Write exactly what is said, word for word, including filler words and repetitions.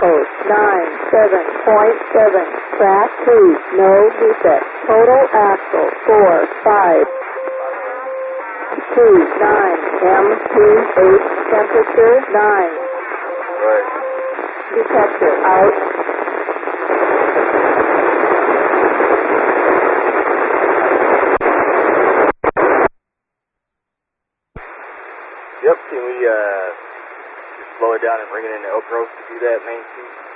post nine seven point seven. Track two, no defect. Total axle four five. two nine. M two eight. Temperature nine. Right. Detector out. Yep, can we uh, just slow it down and bring it into Elk Grove to do that main speed?